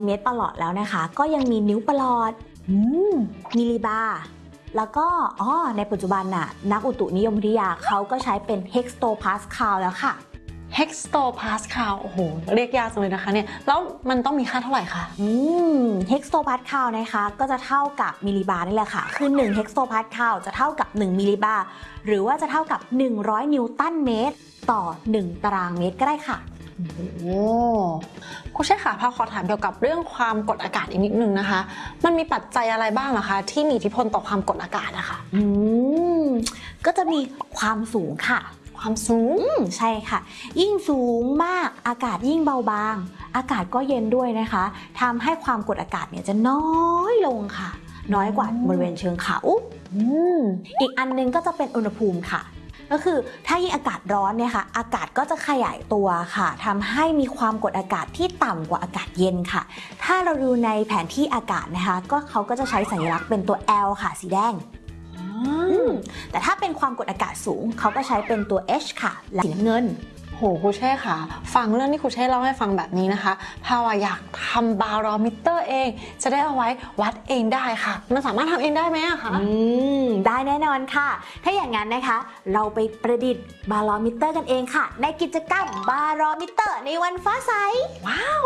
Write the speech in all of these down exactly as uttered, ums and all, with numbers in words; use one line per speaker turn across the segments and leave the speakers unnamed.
เมตรประหลอดแล้วนะคะก็ยังมีนิ้วประหลอดมิลลิบาร์แล้วก็อ๋อในปัจจุบันน่ะนักอุตุนิยมวิทยาเขาก็ใช้เป็นเฮกโตพาสคาลแล้วค่ะ
เฮกโตพาสคาลโอ้โหเรียกยากจังเลยนะคะเนี่ยแล้วมันต้องมีค่าเท่าไหร่คะ
อืมเฮกโตพาสคาลนะคะก็จะเท่ากับมิลลิบาร์นี่แหละค่ะคือหนึ่งเฮกโตพาสคาลจะเท่ากับหนึ่งมิลลิบาร์หรือว่าจะเท่ากับหนึ่งร้อยนิวตันเมตรต่อหนึ่งตารางเมตรก็ได้ค่ะ
โอ้ครูเชษค่ะพาขอถามเกี่ยวกับเรื่องความกดอากาศอีกนิดนึงนะคะมันมีปัจจัยอะไรบ้างเหรอคะที่มีอิทธิพลต่อความกดอากาศนะคะ
อืมก็จะมีความสูงค่ะ
ความสูง
ใช่ค่ะยิ่งสูงมากอากาศยิ่งเบาบางอากาศก็เย็นด้วยนะคะทำให้ความกดอากาศเนี่ยจะน้อยลงค่ะน้อยกว่าบริเวณเชิงเขาอีกอันนึงก็จะเป็นอุณหภูมิค่ะก็คือถ้ายิ่งอากาศร้อนเนี่ยค่ะอากาศก็จะขยายตัวค่ะทำให้มีความกดอากาศที่ต่ำกว่าอากาศเย็นค่ะถ้าเราดูในแผนที่อากาศนะคะก็เขาก็จะใช้สัญลักษณ์เป็นตัว L ค่ะสีแดงแต่ถ้าเป็นความกดอากาศสูงเขาก็ใช้เป็นตัว H ค่ะและสีน้ำเงิน
โหครูเช่ค่ะฟังเรื่องที่ครูเช่เล่าให้ฟังแบบนี้นะคะพาวอยากทำบารอมิเตอร์เองจะได้เอาไว้วัดเองได้ค่ะมันสามารถทำเองได้ไหมอะคะ
อืมได้แน่นอนค่ะถ้าอย่างนั้นนะคะเราไปประดิษฐ์บารอมิเตอร์กันเองค่ะในกิจกรรมบารอมิเตอร์ในวันฟ้าใส
ว้าว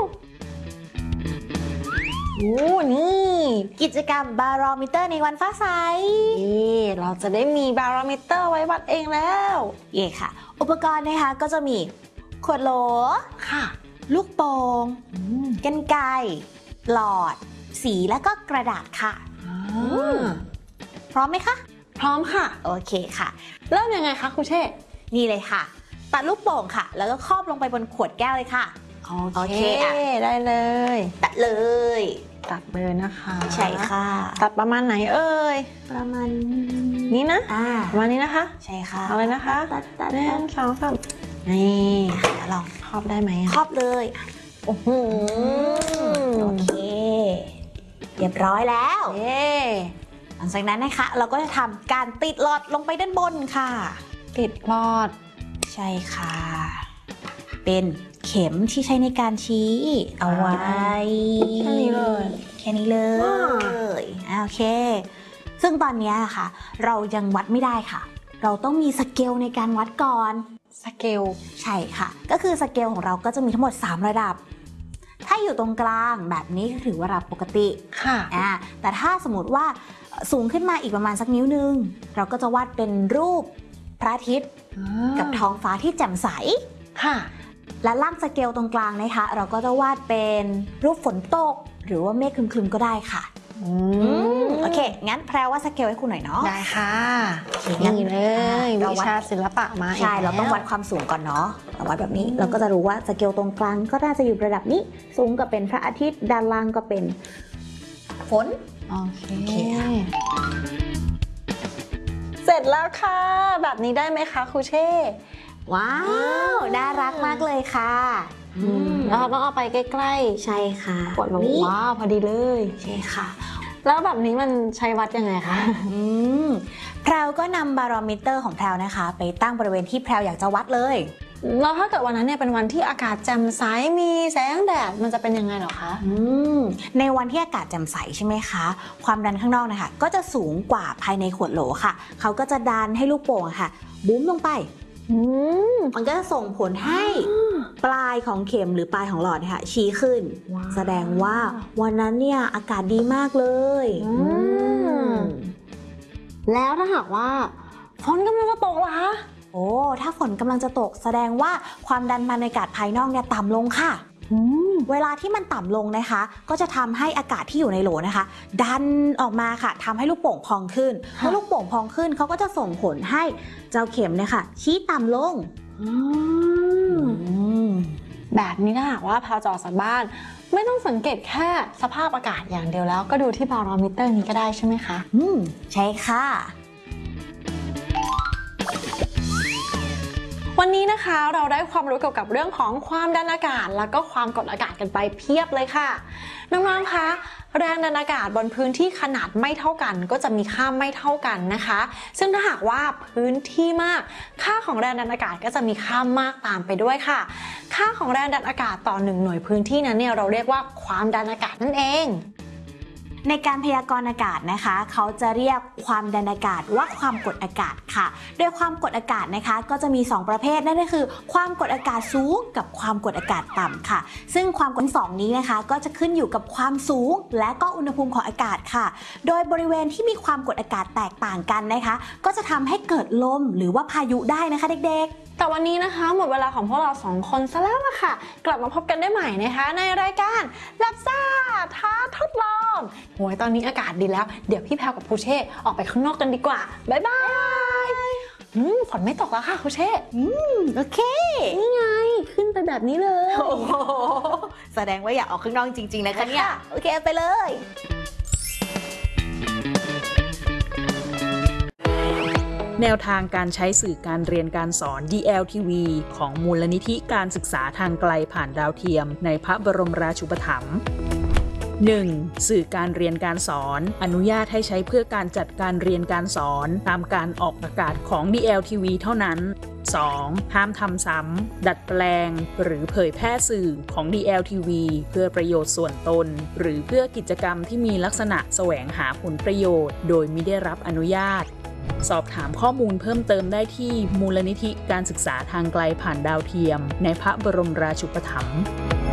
โอ้นี่
กิจกรรมบารอมิเตอร์ในวันฟ้าใส
นี่เราจะได้มีบารอมิเตอร์ไว้วัดเองแล้ว
เย่ค่ะอุปกรณ์นะคะก็จะมีขวดโหล
ค่ะ
ลูกโป่งกรรไกรหลอดสีและก็กระดาษค่ะพร้อมไหมคะ
พร้อมค่ะ
โอเคค่ะ
เริ่มยังไงคะครูเช่
นี่เลยค่ะตัดลูกโป่งค่ะแล้วก็ครอบลงไปบนขวดแก้วเลยค่ะ
โอเคได้เลย
ตัดเลย
ตัดเลยนะคะ
ใช่ค่ะ
ตัดประมาณไหนเอ่ย
ประมาณ
นี้นะ
อ่า
ประมาณนี้นะคะ
ใช่ค่ะ
เอาเลยนะคะ
ตัดตัด
หนึ่งสองสาม
นี่ลอง
ครอบได้ไหม
ครอบเลยโอ้โหโอเคเรียบร้อยแล้ว
เย้
หลังจากนั้นนะคะเราก็จะทำการติดหลอดลงไปด้านบนค่ะ
ติดหลอด
ใช่ค่ะเป็นเข็มที่ใช้ในการชี้เอาไว้
แค่นี้เลย
แค่นี้เลยโอเคซึ่งตอนนี้ค่ะเรายังวัดไม่ได้ค่ะเราต้องมีสเกลในการวัดก่อน
สเกล
ใช่ค่ะก็คือสเกลของเราก็จะมีทั้งหมดสามระดับถ้าอยู่ตรงกลางแบบนี้ก็ถือว่าระดับปกติ
ค่ะ
อ่าแต่ถ้าสมมติว่าสูงขึ้นมาอีกประมาณสักนิ้วนึงเราก็จะวาดเป็นรูปพระอาทิตย์กับท้องฟ้าที่แจ่มใส
ค่ะ
และล่างสเกลตรงกลางนะคะเราก็จะวาดเป็นรูปฝนตกหรือว่าเมฆครึมๆก็ได้ค่ะโอเคงั้นแพรว่าสเกลให้คุณหน่อยเนาะ
ได้ค่ะนี่เลยวิชาศิลปะมา
ใช่เราต้องวัดความสูงก่อนเนาะเราวัดแบบนี้เราก็จะรู้ว่าสเกลตรงกลางก็น่าจะอยู่ระดับนี้สูงก็เป็นพระอาทิตย์ด้านล่างก็เป็นฝน
โอเคเสร็จแล้วค่ะแบบนี้ได้ไหมคะครูเช่
ว้าวน่ารักมากเลยค่ะ
แล้วเราต้องเอาไปใกล้
ๆใช่ค่ะ
กดลงว้าวพอดีเลย
ใช่ค่ะ
แล้วแบบนี้มันใช้วัดยังไงคะ
อืมแพรวก็นำบารอมิเตอร์ของแพรวนะคะไปตั้งบริเวณที่แพรวอยากจะวัดเลย
แล้วถ้าเกิดวันนั้นเนี่ยเป็นวันที่อากาศแจ่มใสมีแสงแดดมันจะเป็นยังไงหรอคะ
อืมในวันที่อากาศแจ่มใสใช่ไหมคะความดันข้างนอกนะคะก็จะสูงกว่าภายในขวดโหลค่ะเขาก็จะดันให้ลูกโป่งค่ะบุ้มลงไปมันก็จะส่งผลให้ปลายของเข็มหรือปลายของหลอดเนี่ยค่ะชี้ขึ้นแสดงว่าวันนั้นเนี่ยอากาศดีมากเลย
แล้วถ้าหากว่าฝนกำลังจะตกล่ะคะ
โอ้ถ้าฝนกำลังจะตกแสดงว่าความดันบรรยากาศภายนอกเนี่ยต่ำลงค่ะเวลาที่มันต่ำลงนะคะก็จะทำให้อากาศที่อยู่ในโหลนะคะดันออกมาค่ะทำให้ลูกโป่งพองขึ้นเมื่อลูกโป่งพองขึ้นเขาก็จะส่งผลให้เจ้าเข็มเนี่ยค่ะชี้ต่ำลง
แบบนี้ถ้าหากว่าพาจอจากบ้านไม่ต้องสังเกตแค่สภาพอากาศอย่างเดียวแล้วก็ดูที่บารอมิเตอร์นี้ก็ได้ใช่ไหมคะ
อืมใช่ค่ะ
วันนี้นะคะเราได้ความรู้เกี่ยวกับเรื่องของความดันอากาศแล้วก็ความกดอากาศกันไปเพียบเลยค่ะน้องๆคะแรงดันอากาศบนพื้นที่ขนาดไม่เท่ากันก็จะมีค่าไม่เท่ากันนะคะซึ่งถ้าหากว่าพื้นที่มากค่าของแรงดันอากาศก็จะมีค่ามากตามไปด้วยค่ะค่าของแรงดันอากาศต่อหนึ่งหน่วยพื้นที่นั้นเนี่ยเราเรียกว่าความดันอากาศนั่นเอง
ในการพยากรณ์อากาศนะคะเขาจะเรียกความดันอากาศว่าความกดอากาศค่ะโดยความกดอากาศนะคะก็จะมีสองประเภทนั่นก็คือความกดอากาศสูงกับความกดอากาศต่ำค่ะซึ่งความกดสองนี้นะคะก็จะขึ้นอยู่กับความสูงและก็อุณหภูมิของอากาศค่ะโดยบริเวณที่มีความกดอากาศแตกต่างกันนะคะก็จะทำให้เกิดลมหรือว่าพายุได้นะคะเด็กๆ
แต่วันนี้นะคะหมดเวลาของพวกเราสองคนซะแล้วล่ะค่ะกลับมาพบกันได้ใหม่นะคะในรายการรับซ่าท้าทดลองโหยตอนนี้อากาศดีแล้วเดี๋ยวพี่แพรวกับครูเช่ออกไปข้างนอกกันดีกว่าบ๊ายบายอืมฝนไม่ตกแล้วค่ะครูเช่
อืมโอเค
นี่ไงขึ้นไปแบบนี้เลย
โอ้โหแสดงว่าอยากออกข้างนอกจริงๆนะคะเนี่ยโอเคไปเลย
แนวทางการใช้สื่อการเรียนการสอน ดี แอล ที วี ของมูลนิธิการศึกษาทางไกลผ่านดาวเทียมในพระบรมราชูปถัมภ์ หนึ่ง. สื่อการเรียนการสอนอนุญาตให้ใช้เพื่อการจัดการเรียนการสอนตามการออกอากาศของ ดี แอล ที วี เท่านั้น สอง. ห้ามทำซ้ำดัดแปลงหรือเผยแพร่สื่อของ ดี แอล ที วี เพื่อประโยชน์ส่วนตนหรือเพื่อกิจกรรมที่มีลักษณะแสวงหาผลประโยชน์โดยมิได้รับอนุญาตสอบถามข้อมูลเพิ่มเติมได้ที่มูลนิธิการศึกษาทางไกลผ่านดาวเทียมในพระบรมราชูปถัมภ์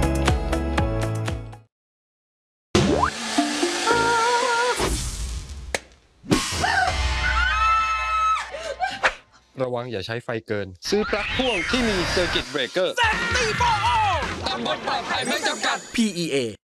ระวังอย่าใช้ไฟเกินซื้อปลั๊กพ่วงที่มีเซอร์กิตเบรกเกอร์ตำบลปลอดภัยไม่จำกัด
พี อี เอ